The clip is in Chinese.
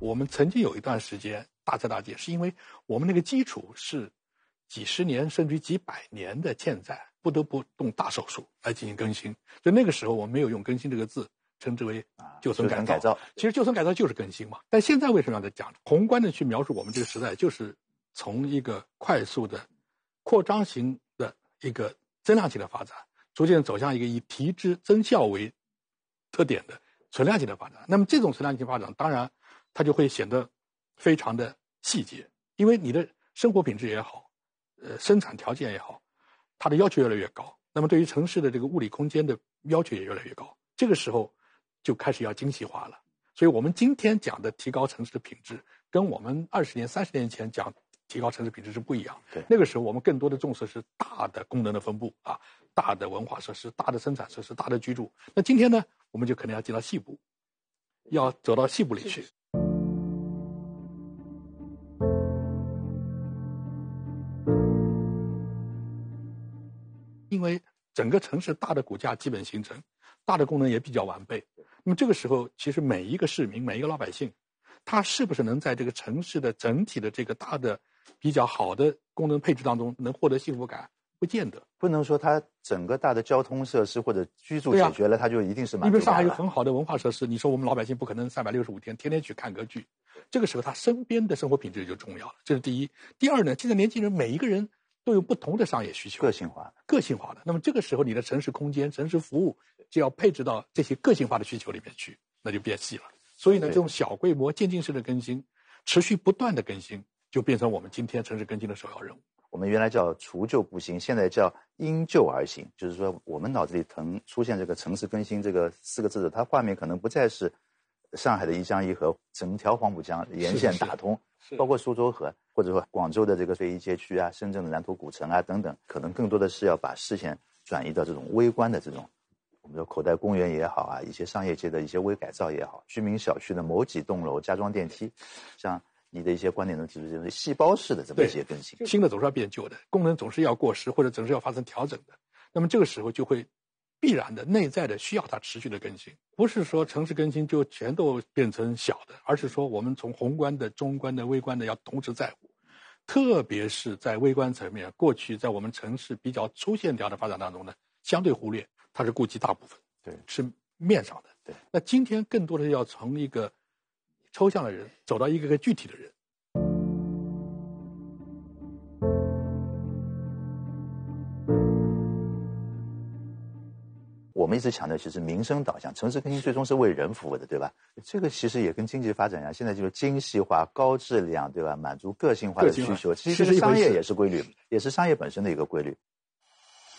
我们曾经有一段时间大彻大戒，是因为我们那个基础是几十年甚至于几百年的欠债，不得不动大手术来进行更新。所以那个时候我们没有用更新这个字，称之为旧村改造。其实旧村改造就是更新嘛。但现在为什么要在讲？宏观的去描述我们这个时代，就是从一个快速的扩张型的一个增量型的发展，逐渐走向一个以提质增效为特点的存量型的发展。那么这种存量型发展，当然它就会显得非常的细节，因为你的生活品质也好，生产条件也好，它的要求越来越高。那么对于城市的这个物理空间的要求也越来越高。这个时候就开始要精细化了。所以我们今天讲的提高城市的品质，跟我们20年、30年前讲提高城市品质是不一样。 对， 那个时候我们更多的重视是大的功能的分布啊，大的文化设施、大的生产设施、大的居住。那今天呢，我们就可能要进到细部，要走到细部里去。因为整个城市大的骨架基本形成，大的功能也比较完备。那么这个时候，其实每一个市民、每一个老百姓，他是不是能在这个城市的整体的这个大的、比较好的功能配置当中能获得幸福感，不见得。 不能说它整个大的交通设施或者居住解决了，它就一定是满足感了。 因为上海有很好的文化设施，你说我们老百姓不可能365天天天去看歌剧，这个时候他身边的生活品质就重要了，这是第一。第二呢，现在年轻人每一个人都有不同的商业需求， 个性化的。 那么这个时候你的城市空间、城市服务就要配置到这些个性化的需求里面去，那就变细了。所以呢，这种小规模渐进式的更新，持续不断的更新，就变成我们今天城市更新的首要任务。 我们原来叫除旧布新，现在叫因旧而新，就是说我们脑子里出现这个城市更新这个4个字的，它画面可能不再是上海的一江一河，整条黄浦江沿线打通，包括苏州河，或者说广州的这个绥义街区啊，深圳的南头古城啊等等，可能更多的是要把视线转移到这种微观的这种，我们说口袋公园也好啊，一些商业街的一些微改造也好，居民小区的某几栋楼加装电梯，像你的一些观点能提出就是细胞式的这么一些更新， 新的总是要变旧的，功能总是要过时或者总是要发生调整的。那么这个时候就会必然的内在的需要它持续的更新，不是说城市更新就全都变成小的，而是说我们从宏观的、中观的、微观的要同时在乎。特别是在微观层面，过去在我们城市比较粗线条的发展当中呢，相对忽略，它是顾及大部分， 对， 是面上的。 对， 那今天更多的要从一个抽象的人走到一个个具体的人。 我们一直强调，其实民生导向，城市更新最终是为人服务的，对吧？这个其实也跟经济发展一样，现在就是精细化、高质量，对吧？满足个性化的需求，其实商业也是规律，也是商业本身的一个规律。